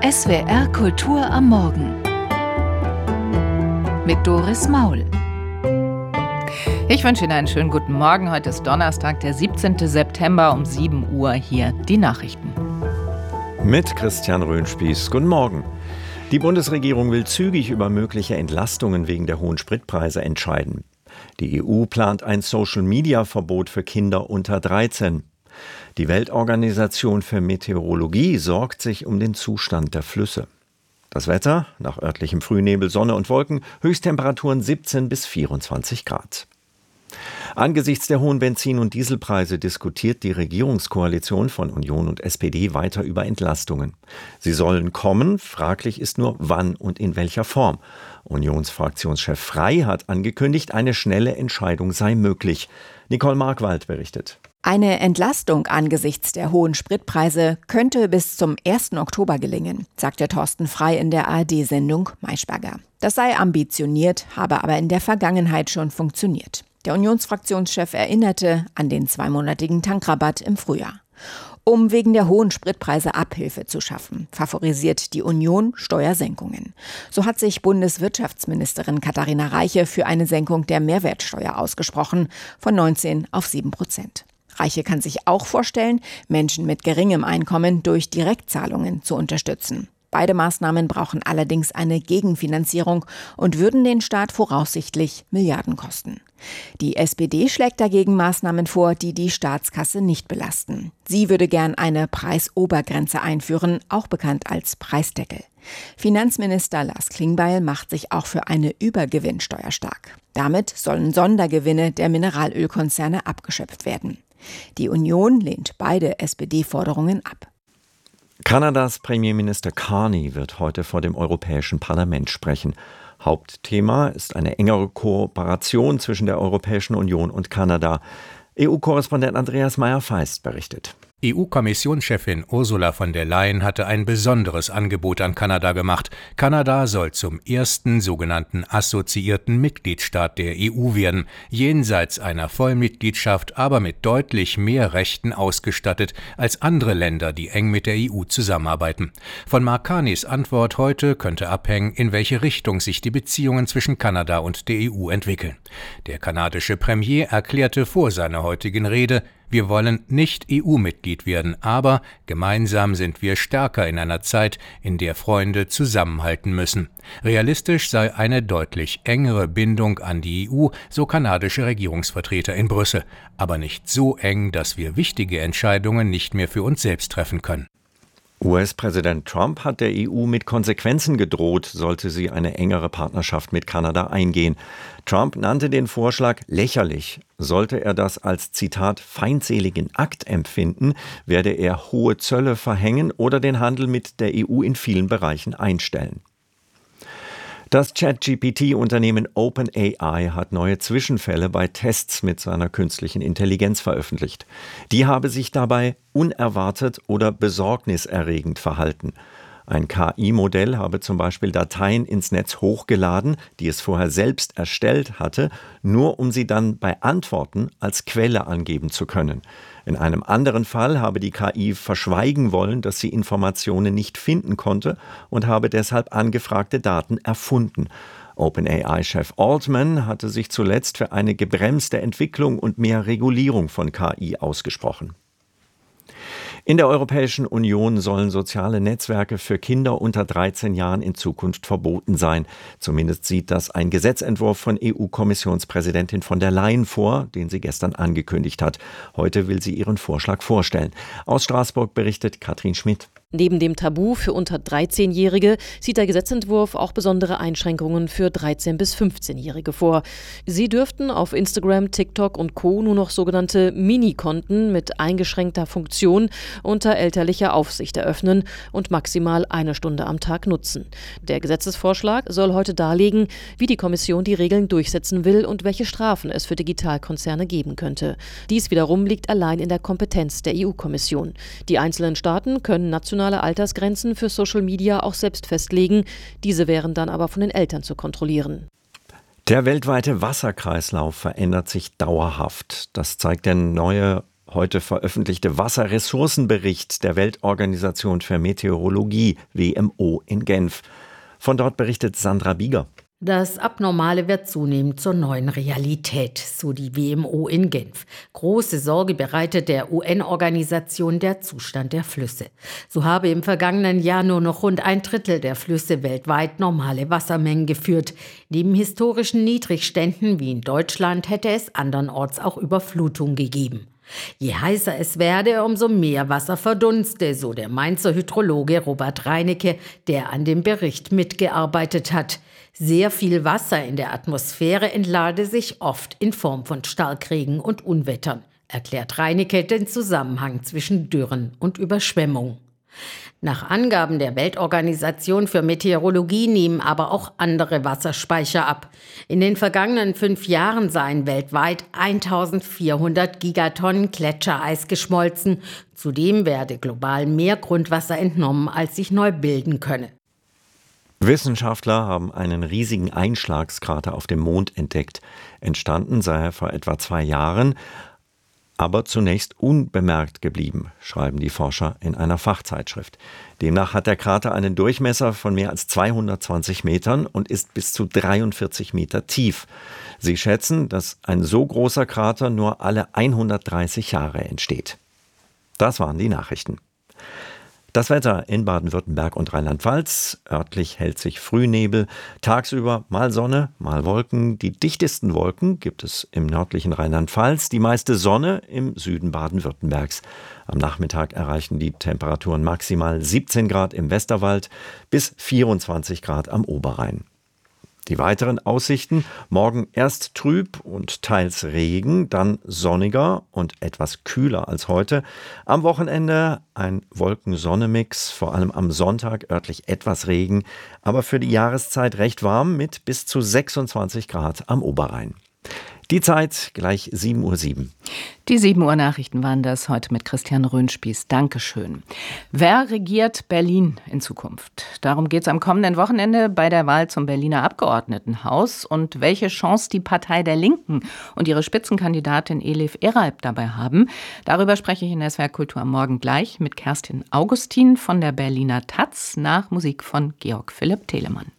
SWR Kultur am Morgen mit Doris Maul. Ich wünsche Ihnen einen schönen guten Morgen. Heute ist Donnerstag, der 17. September um 7 Uhr. Hier die Nachrichten. Mit Christian Röhnspieß. Guten Morgen. Die Bundesregierung will zügig über mögliche Entlastungen wegen der hohen Spritpreise entscheiden. Die EU plant ein Social-Media-Verbot für Kinder unter 13. Die Weltorganisation für Meteorologie sorgt sich um den Zustand der Flüsse. Das Wetter, nach örtlichem Frühnebel, Sonne und Wolken, Höchsttemperaturen 17 bis 24 Grad. Angesichts der hohen Benzin- und Dieselpreise diskutiert die Regierungskoalition von Union und SPD weiter über Entlastungen. Sie sollen kommen, fraglich ist nur wann und in welcher Form. Unionsfraktionschef Frey hat angekündigt, eine schnelle Entscheidung sei möglich. Nicole Markwald berichtet. Eine Entlastung angesichts der hohen Spritpreise könnte bis zum 1. Oktober gelingen, sagte Thorsten Frey in der ARD-Sendung Maischberger. Das sei ambitioniert, habe aber in der Vergangenheit schon funktioniert. Der Unionsfraktionschef erinnerte an den 2-monatigen Tankrabatt im Frühjahr. Um wegen der hohen Spritpreise Abhilfe zu schaffen, favorisiert die Union Steuersenkungen. So hat sich Bundeswirtschaftsministerin Katharina Reiche für eine Senkung der Mehrwertsteuer ausgesprochen, von 19 auf 7%. Reiche kann sich auch vorstellen, Menschen mit geringem Einkommen durch Direktzahlungen zu unterstützen. Beide Maßnahmen brauchen allerdings eine Gegenfinanzierung und würden den Staat voraussichtlich Milliarden kosten. Die SPD schlägt dagegen Maßnahmen vor, die die Staatskasse nicht belasten. Sie würde gern eine Preisobergrenze einführen, auch bekannt als Preisdeckel. Finanzminister Lars Klingbeil macht sich auch für eine Übergewinnsteuer stark. Damit sollen Sondergewinne der Mineralölkonzerne abgeschöpft werden. Die Union lehnt beide SPD-Forderungen ab. Kanadas Premierminister Carney wird heute vor dem Europäischen Parlament sprechen. Hauptthema ist eine engere Kooperation zwischen der Europäischen Union und Kanada. EU-Korrespondent Andreas Meyer-Feist berichtet. EU-Kommissionschefin Ursula von der Leyen hatte ein besonderes Angebot an Kanada gemacht. Kanada soll zum ersten sogenannten assoziierten Mitgliedstaat der EU werden, jenseits einer Vollmitgliedschaft, aber mit deutlich mehr Rechten ausgestattet als andere Länder, die eng mit der EU zusammenarbeiten. Von Mark Carneys Antwort heute könnte abhängen, in welche Richtung sich die Beziehungen zwischen Kanada und der EU entwickeln. Der kanadische Premier erklärte vor seiner heutigen Rede: Wir wollen nicht EU-Mitglied werden, aber gemeinsam sind wir stärker in einer Zeit, in der Freunde zusammenhalten müssen. Realistisch sei eine deutlich engere Bindung an die EU, so kanadische Regierungsvertreter in Brüssel, aber nicht so eng, dass wir wichtige Entscheidungen nicht mehr für uns selbst treffen können. US-Präsident Trump hat der EU mit Konsequenzen gedroht, sollte sie eine engere Partnerschaft mit Kanada eingehen. Trump nannte den Vorschlag lächerlich. Sollte er das als, Zitat, feindseligen Akt empfinden, werde er hohe Zölle verhängen oder den Handel mit der EU in vielen Bereichen einstellen. Das ChatGPT-Unternehmen OpenAI hat neue Zwischenfälle bei Tests mit seiner künstlichen Intelligenz veröffentlicht. Die habe sich dabei unerwartet oder besorgniserregend verhalten. Ein KI-Modell habe zum Beispiel Dateien ins Netz hochgeladen, die es vorher selbst erstellt hatte, nur um sie dann bei Antworten als Quelle angeben zu können. In einem anderen Fall habe die KI verschweigen wollen, dass sie Informationen nicht finden konnte und habe deshalb angefragte Daten erfunden. OpenAI-Chef Altman hatte sich zuletzt für eine gebremste Entwicklung und mehr Regulierung von KI ausgesprochen. In der Europäischen Union sollen soziale Netzwerke für Kinder unter 13 Jahren in Zukunft verboten sein. Zumindest sieht das ein Gesetzentwurf von EU-Kommissionspräsidentin von der Leyen vor, den sie gestern angekündigt hat. Heute will sie ihren Vorschlag vorstellen. Aus Straßburg berichtet Katrin Schmidt. Neben dem Tabu für unter 13-Jährige sieht der Gesetzentwurf auch besondere Einschränkungen für 13- bis 15-Jährige vor. Sie dürften auf Instagram, TikTok und Co. nur noch sogenannte Mini-Konten mit eingeschränkter Funktion unter elterlicher Aufsicht eröffnen und maximal 1 Stunde am Tag nutzen. Der Gesetzesvorschlag soll heute darlegen, wie die Kommission die Regeln durchsetzen will und welche Strafen es für Digitalkonzerne geben könnte. Dies wiederum liegt allein in der Kompetenz der EU-Kommission. Die einzelnen Staaten können national Altersgrenzen für Social Media auch selbst festlegen. Diese wären dann aber von den Eltern zu kontrollieren. Der weltweite Wasserkreislauf verändert sich dauerhaft. Das zeigt der neue heute veröffentlichte Wasserressourcenbericht der Weltorganisation für Meteorologie, WMO, in Genf. Von dort berichtet Sandra Bieger. Das Abnormale wird zunehmend zur neuen Realität, so die WMO in Genf. Große Sorge bereitet der UN-Organisation der Zustand der Flüsse. So habe im vergangenen Jahr nur noch rund 1/3 der Flüsse weltweit normale Wassermengen geführt. Neben historischen Niedrigständen wie in Deutschland hätte es andernorts auch Überflutung gegeben. Je heißer es werde, umso mehr Wasser verdunste, so der Mainzer Hydrologe Robert Reinecke, der an dem Bericht mitgearbeitet hat. Sehr viel Wasser in der Atmosphäre entlade sich oft in Form von Starkregen und Unwettern, erklärt Reinecke den Zusammenhang zwischen Dürren und Überschwemmung. Nach Angaben der Weltorganisation für Meteorologie nehmen aber auch andere Wasserspeicher ab. In den vergangenen 5 Jahren seien weltweit 1400 Gigatonnen Gletschereis geschmolzen. Zudem werde global mehr Grundwasser entnommen, als sich neu bilden könne. Wissenschaftler haben einen riesigen Einschlagskrater auf dem Mond entdeckt. Entstanden sei er vor etwa 2 Jahren, aber zunächst unbemerkt geblieben, schreiben die Forscher in einer Fachzeitschrift. Demnach hat der Krater einen Durchmesser von mehr als 220 Metern und ist bis zu 43 Meter tief. Sie schätzen, dass ein so großer Krater nur alle 130 Jahre entsteht. Das waren die Nachrichten. Das Wetter in Baden-Württemberg und Rheinland-Pfalz. Örtlich hält sich Frühnebel. Tagsüber mal Sonne, mal Wolken. Die dichtesten Wolken gibt es im nördlichen Rheinland-Pfalz. Die meiste Sonne im Süden Baden-Württembergs. Am Nachmittag erreichen die Temperaturen maximal 17 Grad im Westerwald bis 24 Grad am Oberrhein. Die weiteren Aussichten: morgen erst trüb und teils Regen, dann sonniger und etwas kühler als heute. Am Wochenende ein Wolken-Sonne-Mix, vor allem am Sonntag örtlich etwas Regen, aber für die Jahreszeit recht warm mit bis zu 26 Grad am Oberrhein. Die Zeit gleich 7:07 Uhr. Die 7 Uhr Nachrichten waren das heute mit Christian Röhnspieß. Dankeschön. Wer regiert Berlin in Zukunft? Darum geht es am kommenden Wochenende bei der Wahl zum Berliner Abgeordnetenhaus. Und welche Chance die Partei der Linken und ihre Spitzenkandidatin Elif Eralp dabei haben, darüber spreche ich in der SWR Kultur am Morgen gleich mit Kerstin Augustin von der Berliner Taz nach Musik von Georg Philipp Telemann.